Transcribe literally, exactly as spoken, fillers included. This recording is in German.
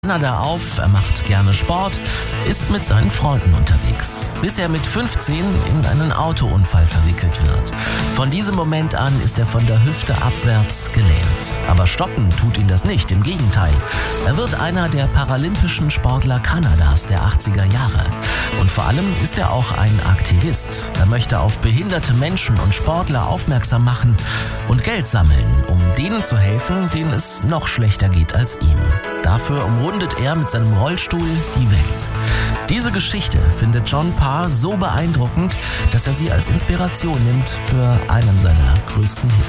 Kanada auf, er macht gerne Sport, ist mit seinen Freunden unterwegs, bis er mit fünfzehn in einen Autounfall verwickelt wird. Von diesem Moment an ist er von der Hüfte abwärts gelähmt. Aber stoppen tut ihn das nicht, im Gegenteil. Er wird einer der paralympischen Sportler Kanadas der achtziger Jahre. Und vor allem ist er auch ein Aktivist. Er möchte auf behinderte Menschen und Sportler aufmerksam machen und Geld sammeln, um denen zu helfen, denen es noch schlechter geht als ihm. Dafür umrundet er mit seinem Rollstuhl die Welt. Diese Geschichte findet John Parr so beeindruckend, dass er sie als Inspiration nimmt für einen seiner größten Hits.